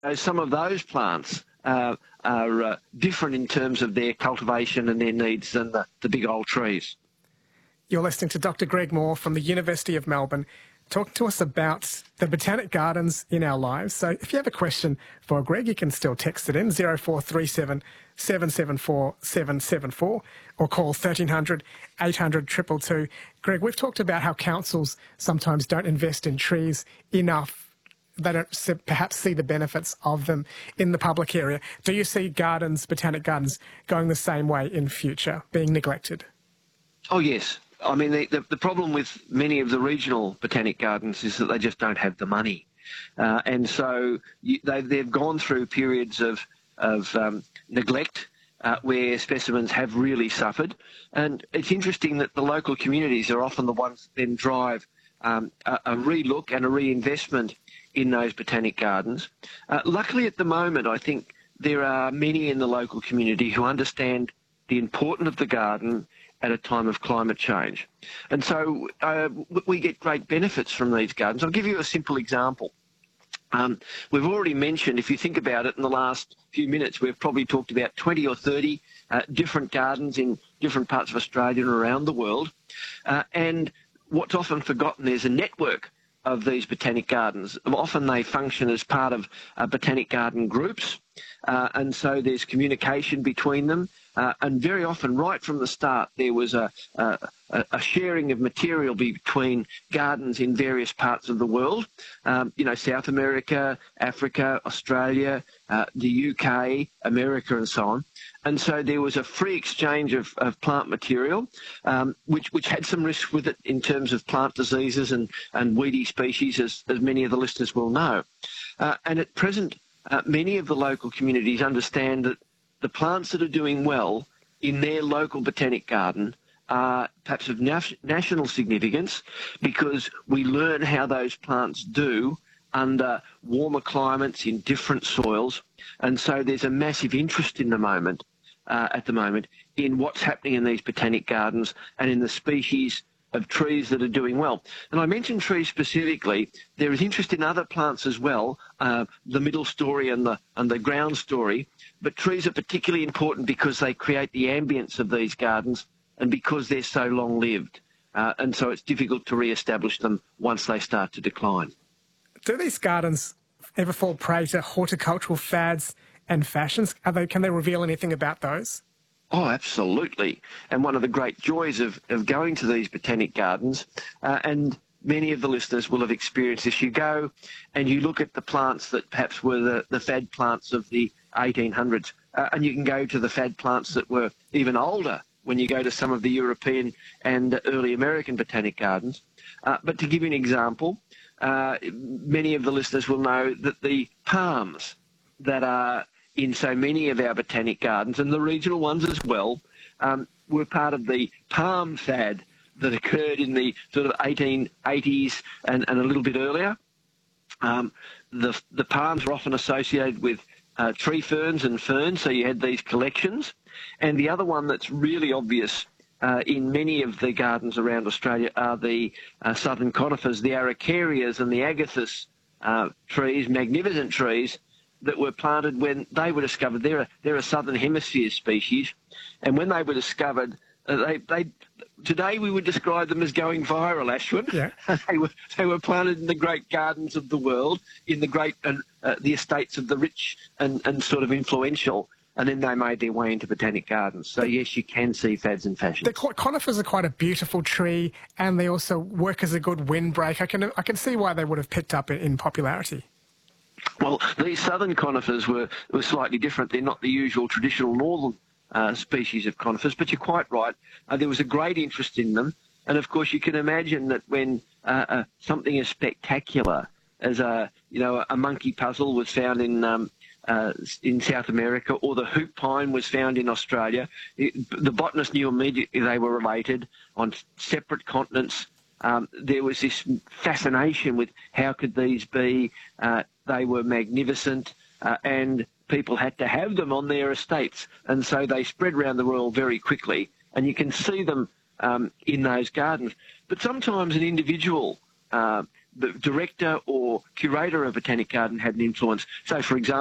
some of those plants are different in terms of their cultivation and their needs than the big old trees. You're listening to Dr. Greg Moore from the University of Melbourne, talking to us about the botanic gardens in our lives. So if you have a question for Greg, you can still text it in 0437 774 774 or call 1300 800 222. Greg, we've talked about how councils sometimes don't invest in trees enough. They don't perhaps see the benefits of them in the public area. Do you see gardens, botanic gardens, going the same way in future, being neglected? Oh, yes. I mean, the problem with many of the regional botanic gardens is that they just don't have the money. And so they've gone through periods of neglect where specimens have really suffered. And it's interesting that the local communities are often the ones that then drive a relook and a reinvestment in those botanic gardens. Luckily, at the moment, I think there are many in the local community who understand the importance of the garden at a time of climate change. And so we get great benefits from these gardens. I'll give you a simple example. We've already mentioned, if you think about it, in the last few minutes, we've probably talked about 20 or 30 different gardens in different parts of Australia and around the world. And what's often forgotten is a network of these botanic gardens. Often they function as part of botanic garden groups, and so there's communication between them. And very often, right from the start, there was a sharing of material between gardens in various parts of the world, South America, Africa, Australia, the UK, America, and so on. And so there was a free exchange of plant material, which had some risks with it in terms of plant diseases and weedy species, as many of the listeners will know. And at present, many of the local communities understand that the plants that are doing well in their local botanic garden are perhaps of national significance, because we learn how those plants do under warmer climates in different soils. And so there's a massive interest at the moment in what's happening in these botanic gardens and in the species of trees that are doing well. And I mentioned trees specifically. There is interest in other plants as well, the middle story and the ground story. But trees are particularly important because they create the ambience of these gardens and because they're so long-lived. And so it's difficult to re-establish them once they start to decline. Do these gardens ever fall prey to horticultural fads and fashions? Can they reveal anything about those? Oh, absolutely. And one of the great joys of going to these botanic gardens, and many of the listeners will have experienced this, you go and you look at the plants that perhaps were the fad plants of the 1800s, and you can go to the fad plants that were even older when you go to some of the European and early American botanic gardens. But to give you an example, many of the listeners will know that the palms that are in so many of our botanic gardens, and the regional ones as well, were part of the palm fad that occurred in the sort of 1880s and a little bit earlier. The palms were often associated with tree ferns and ferns, so you had these collections. And the other one that's really obvious in many of the gardens around Australia are the southern conifers, the araucarias and the agathis trees, magnificent trees, that were planted when they were discovered. They're a southern hemisphere species, and when they were discovered, today we would describe them as going viral, Ashwin. Yeah. They were planted in the great gardens of the world, in the great the estates of the rich and sort of influential, and then they made their way into botanic gardens. So yes, you can see fads and fashions. The conifers are quite a beautiful tree, and they also work as a good windbreak. I can see why they would have picked up in popularity. Well, these southern conifers were slightly different. They're not the usual traditional northern species of conifers, but you're quite right. There was a great interest in them. And, of course, you can imagine that when something as spectacular as a monkey puzzle was found in South America, or the hoop pine was found in Australia, the botanists knew immediately they were related on separate continents. There was this fascination with how could these be. They were magnificent, and people had to have them on their estates. And so they spread around the world very quickly, and you can see them in those gardens. But sometimes an individual the director or curator of a botanic garden had an influence. So, for example,